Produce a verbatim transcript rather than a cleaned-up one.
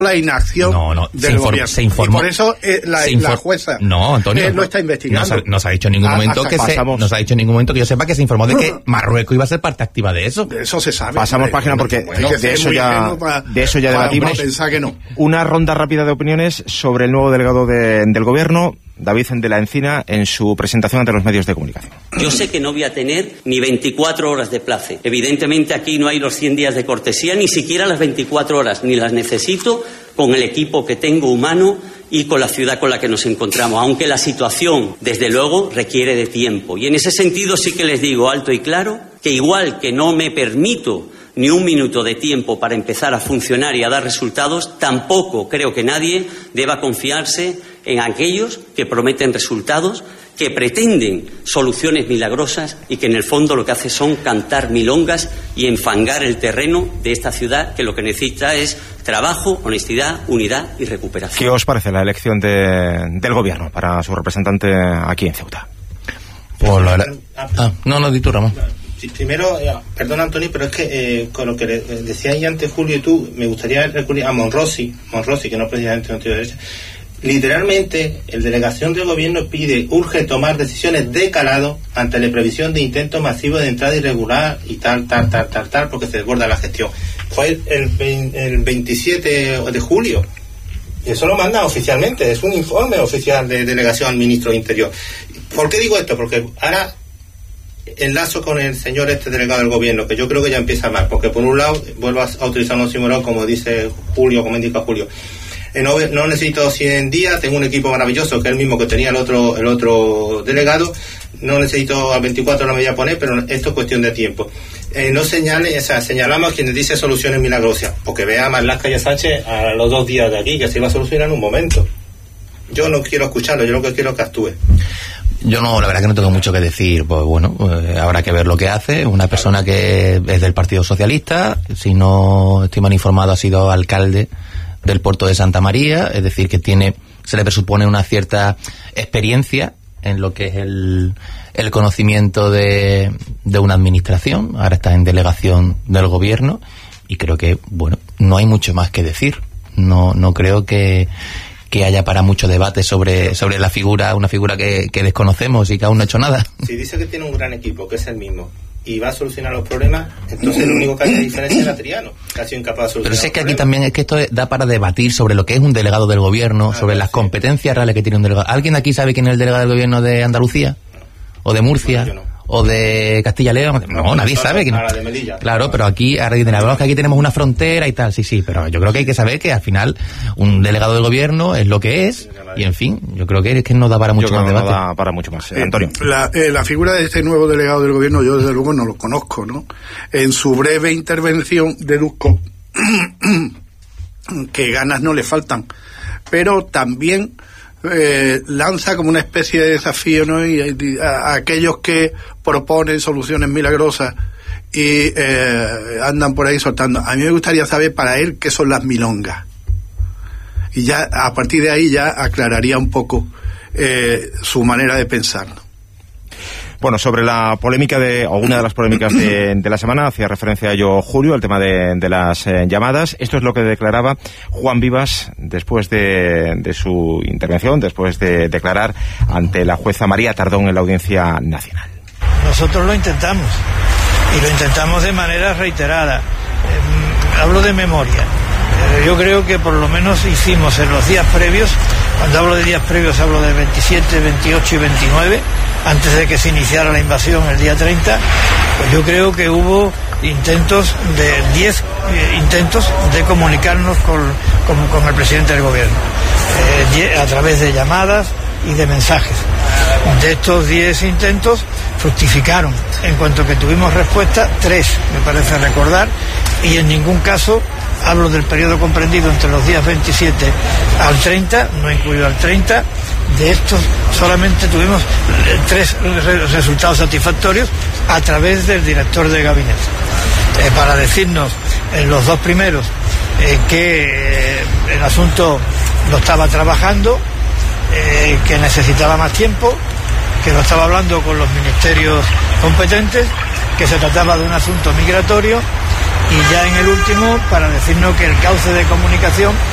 la inacción no, no, del inform, gobierno. Se informó, y por eso eh, la, infor, la jueza no, Antonio, eh, no está investigando. No, no se ha dicho en ningún ah, momento que se, no se ha dicho en ningún momento que yo sepa que se informó de que Marruecos iba a ser parte activa de eso. De eso se sabe. Pasamos hombre, página porque bueno, de, de, eso ya, para, de eso ya debatimos. Pensar que no. Una ronda rápida de opiniones sobre el nuevo delegado de, del gobierno, David de la Encina, en su presentación ante los medios de comunicación. Yo sé que no voy a tener ni veinticuatro horas de plazo. Evidentemente aquí no hay los cien días de cortesía, ni siquiera las veinticuatro horas, ni las necesito con el equipo que tengo humano y con la ciudad con la que nos encontramos, aunque la situación, desde luego, requiere de tiempo. Y en ese sentido sí que les digo alto y claro que igual que no me permito ni un minuto de tiempo para empezar a funcionar y a dar resultados, tampoco creo que nadie deba confiarse en aquellos que prometen resultados, que pretenden soluciones milagrosas y que en el fondo lo que hace son cantar milongas y enfangar el terreno de esta ciudad, que lo que necesita es trabajo, honestidad, unidad y recuperación. ¿Qué os parece la elección de, del gobierno para su representante aquí en Ceuta? Pues la... ah, no, no, di tú, Ramón. Sí, primero, eh, perdón Antonio, pero es que eh, con lo que le, le decía ahí antes Julio y tú, me gustaría recurrir a Monrossi, Monrossi, que no precisamente no tiene derecha. Literalmente, la delegación del gobierno pide, urge tomar decisiones de calado ante la previsión de intentos masivos de entrada irregular y tal, tal, tal, tal, tal, porque se desborda la gestión. Fue el, el, el veintisiete de julio. Y eso lo mandan oficialmente, es un informe oficial de delegación al ministro de Interior. ¿Por qué digo esto? Porque ahora enlazo con el señor este delegado del gobierno, que yo creo que ya empieza mal, porque por un lado, vuelvo a utilizar un oxímoron, como dice Julio, como indica Julio. No, no necesito cien días, tengo un equipo maravilloso que es el mismo que tenía el otro el otro delegado, no necesito a veinticuatro no me voy a poner, pero esto es cuestión de tiempo. Eh, no señale, o sea, señalamos a quienes dicen soluciones milagrosas, porque vea a Marlaska y a Sánchez a los dos días de aquí, que se iba a solucionar en un momento. Yo no quiero escucharlo, yo lo que quiero es que actúe. Yo no, la verdad que no tengo mucho que decir, pues bueno, eh, habrá que ver lo que hace. Una persona que es del Partido Socialista, si no estoy mal informado, ha sido alcalde del puerto de Santa María, es decir, que tiene, se le presupone una cierta experiencia en lo que es el, el conocimiento de, de una administración. Ahora está en delegación del gobierno y creo que, bueno, no hay mucho más que decir. No, no creo que, que haya para mucho debate sobre, sobre la figura, una figura que, que desconocemos y que aún no ha hecho nada. Si dice que tiene un gran equipo, que es el mismo, y va a solucionar los problemas, entonces lo único que hay de diferencia era Triano, que ha sido incapaz de solucionar. Pero es que aquí también es que esto da para debatir sobre lo que es un delegado del gobierno, ah, sobre las sí. competencias reales que tiene un delegado. ¿Alguien aquí sabe quién es el delegado del gobierno de Andalucía? ¿O de Murcia? Bueno, no. ¿O de Castilla y León? No, no nadie sabe. Que... de Melilla. Claro, pero aquí, ahora dicen, hablamos que aquí tenemos una frontera y tal, sí, sí, pero yo creo que hay que saber que al final un delegado del gobierno es lo que es, y en fin, yo creo que es que no da para mucho yo más creo debate. No da para mucho más. Eh, Antonio. La, eh, la figura de este nuevo delegado del gobierno, yo desde luego no lo conozco, ¿no? En su breve intervención deduzco que ganas no le faltan, pero también Eh, lanza como una especie de desafío, ¿no? Y, y a, a aquellos que proponen soluciones milagrosas y eh, andan por ahí soltando. A mí me gustaría saber para él qué son las milongas, y ya a partir de ahí ya aclararía un poco eh, su manera de pensar. Bueno, sobre la polémica de, o una de las polémicas de, de la semana, hacía referencia yo, Julio, al tema de, de las eh, llamadas. Esto es lo que declaraba Juan Vivas después de, de su intervención, después de declarar ante la jueza María Tardón en la Audiencia Nacional. Nosotros lo intentamos, y lo intentamos de manera reiterada. Eh, hablo de memoria. Eh, yo creo que por lo menos hicimos en los días previos, cuando hablo de días previos hablo del veintisiete, veintiocho y veintinueve, antes de que se iniciara la invasión el día treinta, pues yo creo que hubo intentos de diez eh, intentos de comunicarnos con, con, con el presidente del gobierno, eh, a través de llamadas y de mensajes. De estos diez intentos fructificaron, en cuanto que tuvimos respuesta, tres, me parece recordar, y en ningún caso, hablo del periodo comprendido entre los días veintisiete al treinta, no incluido al treinta, de estos solamente tuvimos tres resultados satisfactorios a través del director de gabinete, eh, para decirnos en los dos primeros eh, que eh, el asunto lo estaba trabajando, eh, que necesitaba más tiempo, que lo estaba hablando con los ministerios competentes, que se trataba de un asunto migratorio, y ya en el último para decirnos que el cauce de comunicación